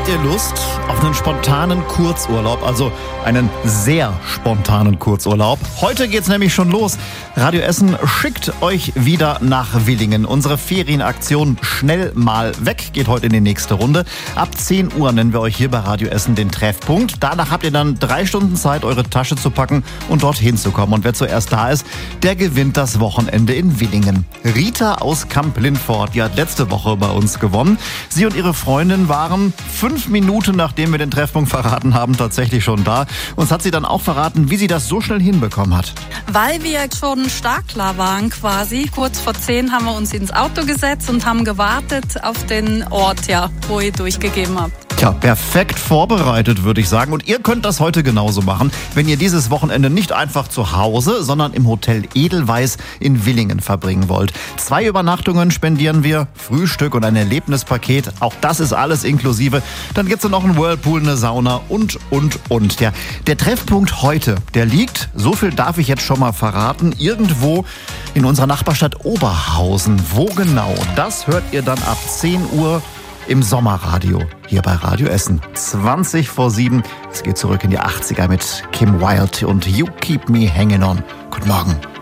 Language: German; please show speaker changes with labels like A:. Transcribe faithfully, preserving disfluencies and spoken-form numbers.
A: Habt ihr Lust auf einen spontanen Kurzurlaub, also einen sehr spontanen Kurzurlaub? Heute geht's nämlich schon los. Radio Essen schickt euch wieder nach Willingen. Unsere Ferienaktion Schnell mal weg geht heute in die nächste Runde. Ab zehn Uhr nennen wir euch hier bei Radio Essen den Treffpunkt. Danach habt ihr dann drei Stunden Zeit, eure Tasche zu packen und dorthin zu kommen. Und wer zuerst da ist, der gewinnt das Wochenende in Willingen. Rita aus Kamp-Lindfort, die hat letzte Woche bei uns gewonnen. Sie und ihre Freundin waren fünf Minuten, nachdem wir den Treffpunkt verraten haben, tatsächlich schon da. Uns hat sie dann auch verraten, wie sie das so schnell hinbekommen hat.
B: Weil wir schon startklar waren quasi. Kurz vor zehn haben wir uns ins Auto gesetzt und haben gewartet auf den Ort, ja, wo ihr durchgegeben habt.
A: Tja, perfekt vorbereitet, würde ich sagen. Und ihr könnt das heute genauso machen, wenn ihr dieses Wochenende nicht einfach zu Hause, sondern im Hotel Edelweiss in Willingen verbringen wollt. Zwei Übernachtungen spendieren wir, Frühstück und ein Erlebnispaket. Auch das ist alles inklusive. Dann gibt's noch einen Whirlpool, eine Sauna und, und, und. Ja, der Treffpunkt heute, der liegt, so viel darf ich jetzt schon mal verraten, irgendwo in unserer Nachbarstadt Oberhausen. Wo genau? Das hört ihr dann ab zehn Uhr im Sommerradio hier bei Radio Essen. zwanzig vor sieben. Es geht zurück in die achtziger mit Kim Wilde und You Keep Me Hanging On. Guten Morgen.